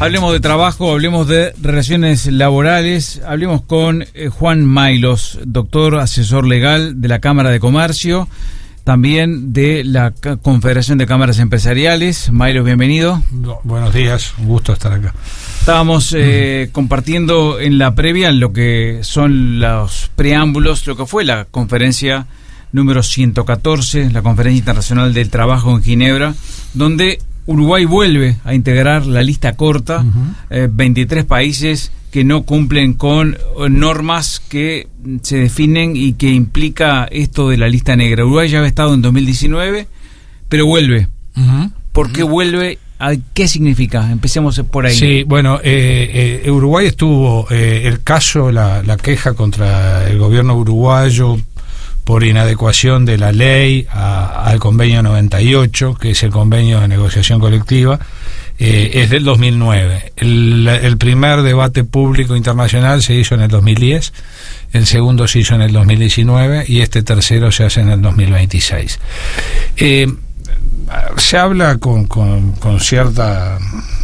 Hablemos de trabajo, hablemos de relaciones laborales, hablemos con Juan Maylos, doctor asesor legal de la Cámara de Comercio, también de la Confederación de Cámaras Empresariales. Maylos, bienvenido. Buenos días, un gusto estar acá. Estábamos compartiendo en la previa lo que son los preámbulos, lo que fue la conferencia número 114, la Conferencia Internacional del Trabajo en Ginebra, donde Uruguay vuelve a integrar la lista corta, 23 países que no cumplen con normas que se definen y que implica esto de la lista negra. Uruguay ya había estado en 2019, pero vuelve. ¿Por qué vuelve? ¿Qué significa? Empecemos por ahí. Sí, bueno, Uruguay estuvo, el caso, la queja contra el gobierno uruguayo por inadecuación de la ley al convenio 98, que es el convenio de negociación colectiva, es del 2009. El primer debate público internacional se hizo en el 2010, el segundo se hizo en el 2019 y este tercero se hace en el 2026. Se habla con cierta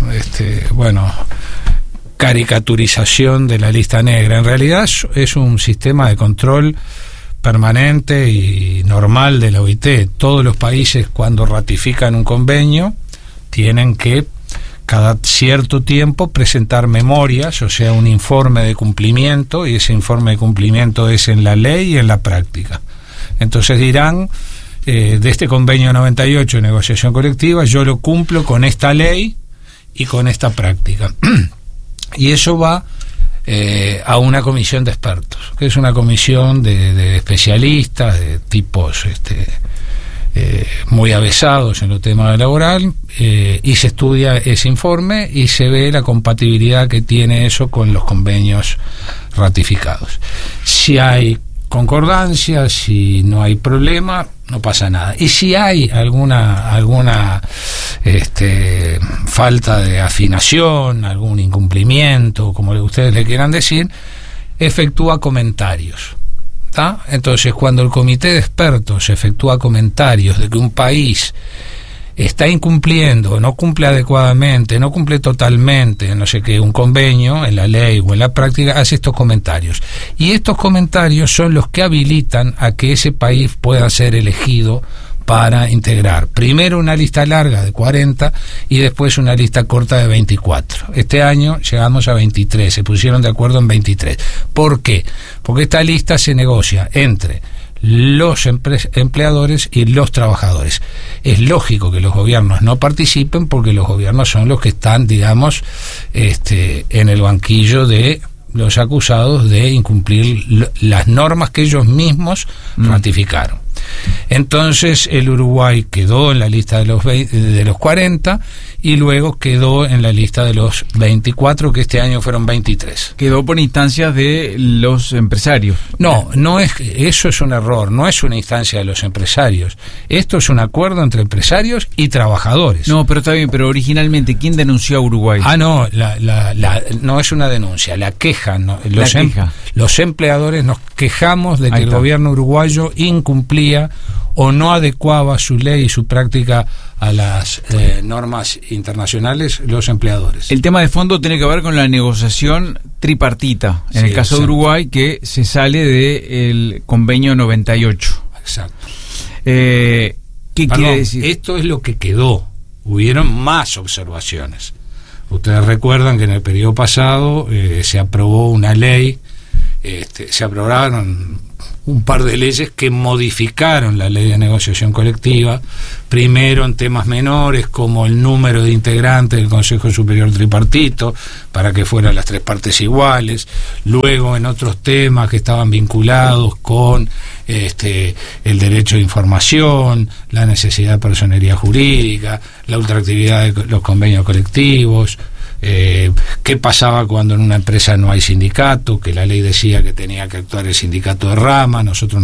caricaturización de la lista negra. En realidad es un sistema de control permanente y normal de la OIT. Todos los países, cuando ratifican un convenio, tienen que cada cierto tiempo presentar memorias, o sea, un informe de cumplimiento, y ese informe de cumplimiento es en la ley y en la práctica. Entonces dirán, de este convenio 98 de negociación colectiva, yo lo cumplo con esta ley y con esta práctica. Y eso va a una comisión de expertos, que es una comisión de especialistas, de tipos muy avesados en los temas laboral, y se estudia ese informe y se ve la compatibilidad que tiene eso con los convenios ratificados. Si hay concordancia, si no hay problema, no pasa nada. Y si hay alguna falta de afinación, algún incumplimiento, como ustedes le quieran decir, efectúa comentarios. ¿Tá? Entonces, cuando el comité de expertos efectúa comentarios de que un país está incumpliendo, no cumple adecuadamente, no cumple totalmente, no sé qué, un convenio en la ley o en la práctica, hace estos comentarios. Y estos comentarios son los que habilitan a que ese país pueda ser elegido para integrar primero una lista larga de 40 y después una lista corta de 24. Este año llegamos a 23, se pusieron de acuerdo en 23. ¿Por qué? Porque esta lista se negocia entre los empleadores y los trabajadores. Es lógico que los gobiernos no participen porque los gobiernos son los que están, digamos, en el banquillo de los acusados de incumplir las normas que ellos mismos ratificaron. Entonces el Uruguay quedó en la lista de los 40 y luego quedó en la lista de los 24, que este año fueron 23. Quedó por instancias de los empresarios. No es, eso es un error, no es una instancia de los empresarios. Esto es un acuerdo entre empresarios y trabajadores. No, pero está bien, pero originalmente, ¿quién denunció a Uruguay? No, no es una denuncia, la queja. No, los empleadores nos quejamos de que el gobierno uruguayo incumplía o no adecuaba su ley y su práctica a las normas internacionales, los empleadores. El tema de fondo tiene que ver con la negociación tripartita, en el caso de Uruguay, que se sale del convenio 98. Exacto. ¿Qué quiere decir? Esto es lo que quedó. Hubieron más observaciones. Ustedes recuerdan que en el periodo pasado se aprobó una ley, se aprobaron un par de leyes que modificaron la ley de negociación colectiva, primero en temas menores como el número de integrantes del Consejo Superior Tripartito para que fueran las tres partes iguales, luego en otros temas que estaban vinculados con el derecho de información, la necesidad de personería jurídica, la ultraactividad de los convenios colectivos, qué pasaba cuando en una empresa no hay sindicato, que la ley decía que tenía que actuar el sindicato de rama, nosotros